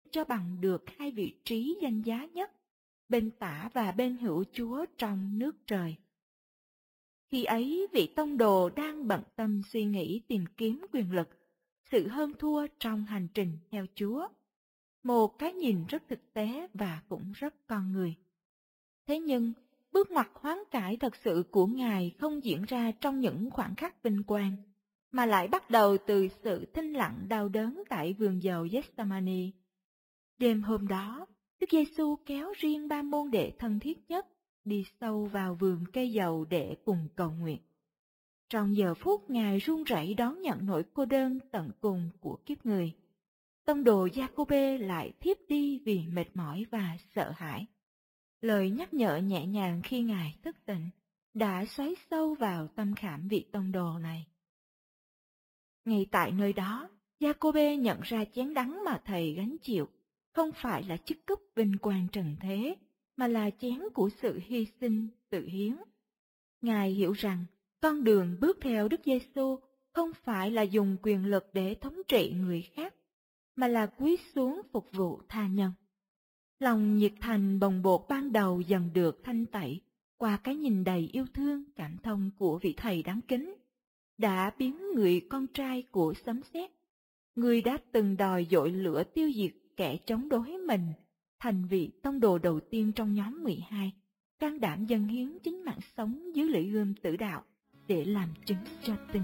cho bằng được hai vị trí danh giá nhất, bên tả và bên hữu Chúa trong nước trời. Khi ấy, vị tông đồ đang bận tâm suy nghĩ tìm kiếm quyền lực, sự hơn thua trong hành trình theo Chúa. Một cái nhìn rất thực tế và cũng rất con người. Thế nhưng, bước ngoặt hoán cải thật sự của Ngài không diễn ra trong những khoảnh khắc vinh quang, mà lại bắt đầu từ sự thinh lặng đau đớn tại vườn dầu Gethsemane. Đêm hôm đó, Đức Giêsu kéo riêng ba môn đệ thân thiết nhất đi sâu vào vườn cây dầu để cùng cầu nguyện. Trong giờ phút Ngài run rẩy đón nhận nỗi cô đơn tận cùng của kiếp người, tông đồ Giacôbê lại thiếp đi vì mệt mỏi và sợ hãi. Lời nhắc nhở nhẹ nhàng khi Ngài thức tỉnh đã xoáy sâu vào tâm khảm vị tông đồ này. Ngay tại nơi đó, Giacôbê nhận ra chén đắng mà thầy gánh chịu không phải là chiếc cúp vinh quang trần thế, mà là chén của sự hy sinh tự hiến. Ngài hiểu rằng con đường bước theo Đức Giêsu không phải là dùng quyền lực để thống trị người khác, mà là cúi xuống phục vụ tha nhân. Lòng nhiệt thành bồng bột ban đầu dần được thanh tẩy qua cái nhìn đầy yêu thương cảm thông của vị thầy đáng kính, đã biến người con trai của sấm sét, người đã từng đòi dội lửa tiêu diệt kẻ chống đối mình, thành vị tông đồ đầu tiên trong nhóm 12, can đảm dâng hiến chính mạng sống dưới lưỡi gươm tử đạo để làm chứng cho tin.